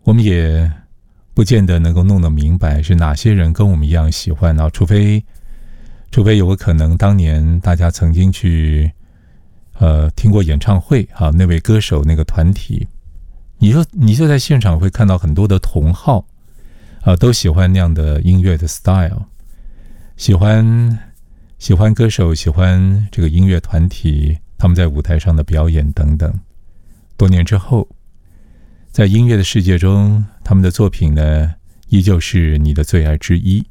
我们也不见得能够弄得明白是哪些人跟我们一样喜欢啊，除非有个可能，当年大家曾经去听过演唱会啊，那位歌手那个团体，你就在现场会看到很多的同好啊，都喜欢那样的音乐的 style， 喜欢歌手，喜欢这个音乐团体，他们在舞台上的表演等等。多年之后，在音乐的世界中，他们的作品呢，依旧是你的最爱之一。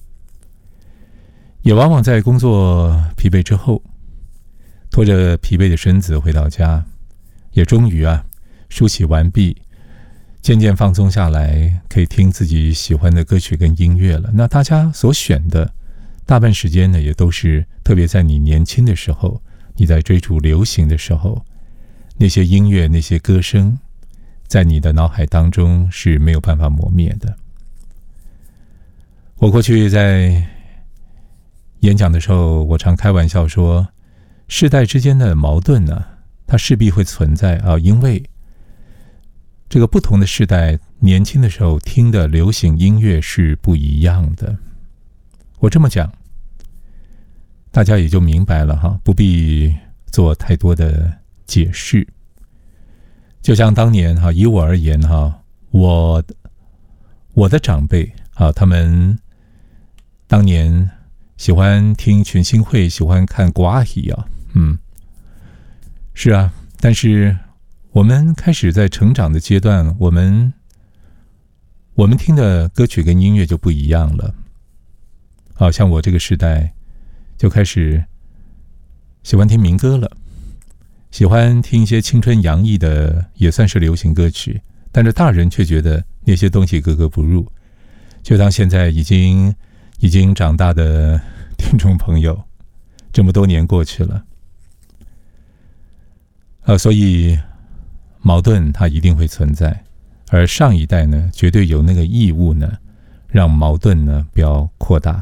也往往在工作疲惫之后，拖着疲惫的身子回到家，也终于梳洗完毕，渐渐放松下来，可以听自己喜欢的歌曲跟音乐了。那大家所选的大半时间呢，也都是特别在你年轻的时候，你在追逐流行的时候，那些音乐，那些歌声，在你的脑海当中是没有办法磨灭的。我过去在演讲的时候，我常开玩笑说，世代之间的矛盾呢，它势必会存在啊，因为这个不同的世代年轻的时候听的流行音乐是不一样的。我这么讲，大家也就明白了哈，不必做太多的解释。就像当年哈，以我而言哈，我的长辈啊，他们当年喜欢听群星会，喜欢看国阿喜啊，是啊，但是我们开始在成长的阶段，我们听的歌曲跟音乐就不一样了。好像我这个时代就开始喜欢听民歌了，喜欢听一些青春洋溢的，也算是流行歌曲，但是大人却觉得那些东西格格不入。就当现在已经长大的听众朋友，这么多年过去了，所以矛盾它一定会存在，而上一代呢，绝对有那个义务呢，让矛盾呢不要扩大。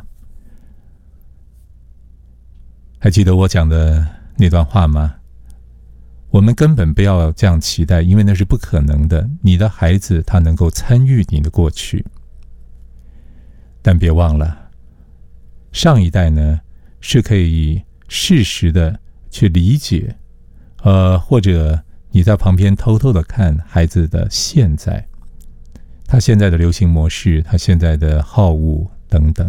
还记得我讲的那段话吗？我们根本不要这样期待，因为那是不可能的。你的孩子他能够参与你的过去，但别忘了，上一代呢是可以适时的去理解，或者你在旁边偷偷的看孩子的现在，他现在的流行模式，他现在的好恶等等。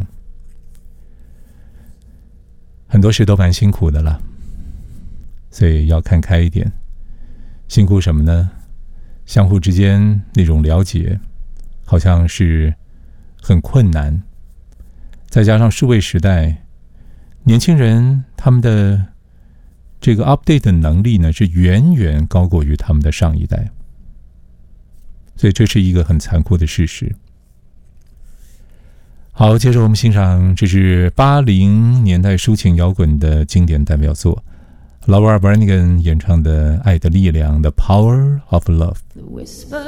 很多事都蛮辛苦的啦，所以要看开一点。辛苦什么呢？相互之间那种了解好像是很困难，再加上数位时代，年轻人他们的这个 update 的能力呢，是远远高过于他们的上一代，所以这是一个很残酷的事实。好，接着我们欣赏，这是80年代抒情摇滚的经典代表作 Laura Branigan 演唱的《爱的力量》 The Power of Love。